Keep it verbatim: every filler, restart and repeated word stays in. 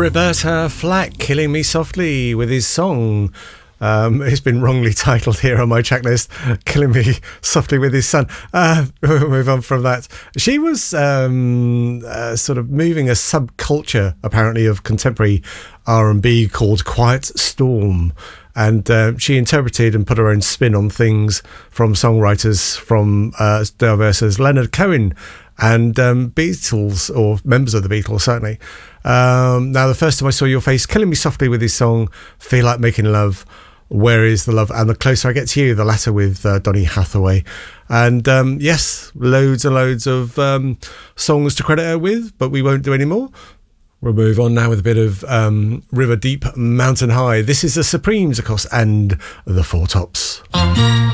Roberta Flack, Killing Me Softly with his song. Um, it's been wrongly titled here on my checklist, Killing Me Softly with His Son. Uh, we'll move on from that. She was um, uh, sort of moving a subculture, apparently, of contemporary R and B called Quiet Storm. And uh, she interpreted and put her own spin on things from songwriters from uh, as diverse as Leonard Cohen and um, Beatles, or members of the Beatles, certainly. Um, now, the first time I saw your face, Killing Me Softly with his song, Feel Like Making Love, Where Is the Love? And The Closer I Get to You, the latter with uh, Donny Hathaway. And um, yes, loads and loads of um, songs to credit her with, but we won't do any more. We'll move on now with a bit of um, River Deep, Mountain High. This is the Supremes, of course, and the Four Tops.